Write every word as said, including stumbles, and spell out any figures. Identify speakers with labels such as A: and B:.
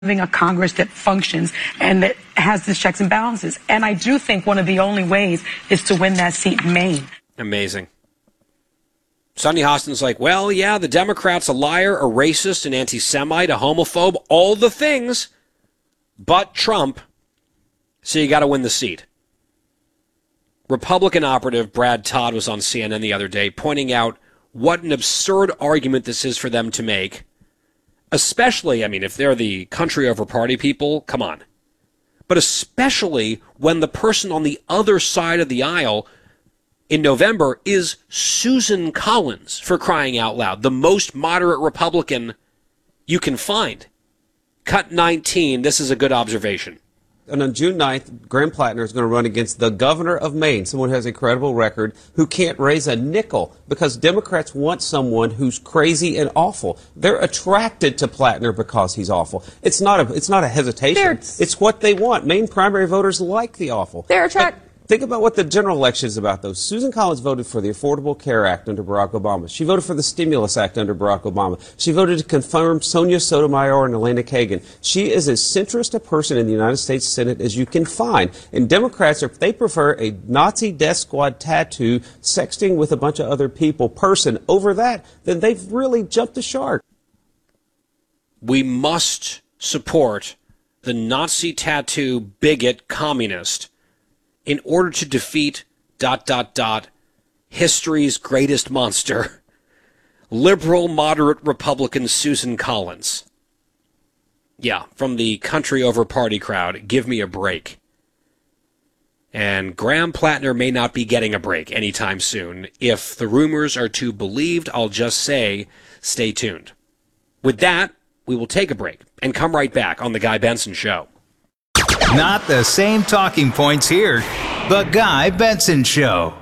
A: having a Congress that functions and that has the checks and balances. And I do think one of the only ways is to win that seat in Maine.
B: Amazing. Sunny Hostin's like, well, yeah, the Democrat's a liar, a racist, an anti-Semite, a homophobe, all the things, but Trump, so you got to win the seat. Republican operative Brad Todd was on C N N the other day pointing out what an absurd argument this is for them to make. Especially, I mean, if they're the country over party people, come on. But especially when the person on the other side of the aisle in November is Susan Collins, for crying out loud, the most moderate Republican you can find. Cut nineteen, this is a good observation.
C: And on June ninth, Graham Plattner is going to run against the governor of Maine, someone who has a credible record, who can't raise a nickel because Democrats want someone who's crazy and awful. They're attracted to Plattner because he's awful. It's not a, it's not a hesitation. They're, it's what they want. Maine primary voters like the awful.
D: They're attracted.
C: Think about what the general election is about, though. Susan Collins voted for the Affordable Care Act under Barack Obama. She voted for the Stimulus Act under Barack Obama. She voted to confirm Sonia Sotomayor and Elena Kagan. She is as centrist a person in the United States Senate as you can find. And Democrats, if they prefer a Nazi death squad tattoo, sexting with a bunch of other people person over that, then they've really jumped the shark.
B: We must support the Nazi tattoo bigot communist in order to defeat dot, dot, dot, history's greatest monster, liberal, moderate Republican Susan Collins. Yeah, from the country over party crowd, give me a break. And Graham Plattner may not be getting a break anytime soon. If the rumors are to be believed, I'll just say, stay tuned. With that, we will take a break and come right back on The Guy Benson Show.
E: Not the same talking points here. The Guy Benson Show.